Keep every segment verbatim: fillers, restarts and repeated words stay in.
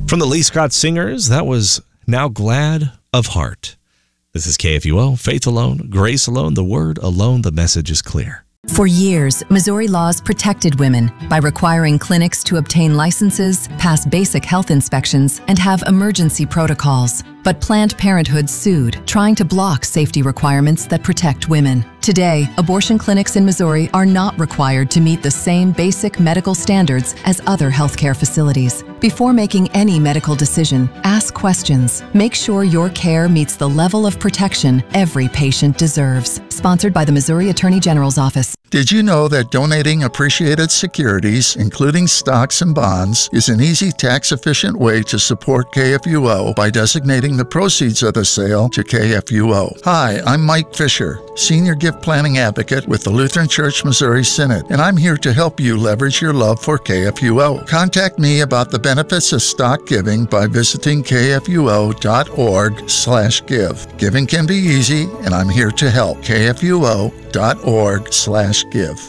From the Lee Scott Singers, that was Now Glad of Heart. This is K F U O, Faith Alone, Grace Alone, the Word Alone, the message is clear. For years, Missouri laws protected women by requiring clinics to obtain licenses, pass basic health inspections, and have emergency protocols. But Planned Parenthood sued, trying to block safety requirements that protect women. Today, abortion clinics in Missouri are not required to meet the same basic medical standards as other healthcare facilities. Before making any medical decision, ask questions. Make sure your care meets the level of protection every patient deserves. Sponsored by the Missouri Attorney General's Office. Did you know that donating appreciated securities, including stocks and bonds, is an easy, tax-efficient way to support K F U O by designating the proceeds of the sale to K F U O? Hi, I'm Mike Fisher, Senior Gift Planning Advocate with the Lutheran Church Missouri Synod, and I'm here to help you leverage your love for K F U O. Contact me about the benefits of stock giving by visiting kfuo.org slash give. Giving can be easy, and I'm here to help. kfuo.org slash give.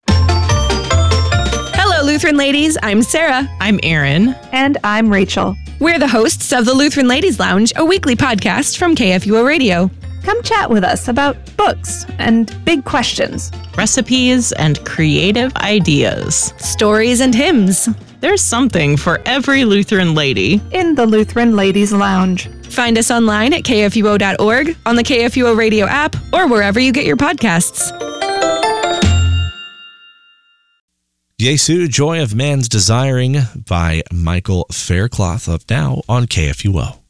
Hello, Lutheran ladies. I'm Sarah. I'm Erin. And I'm Rachel. We're the hosts of the Lutheran Ladies Lounge, a weekly podcast from K F U O Radio. Come chat with us about books and big questions, recipes and creative ideas, stories and hymns. There's something for every Lutheran lady in the Lutheran Ladies Lounge. Find us online at k f u o dot org, on the K F U O Radio app, or wherever you get your podcasts. Jesu, Joy of Man's Desiring by Michael Faircloth, up now on K F U O.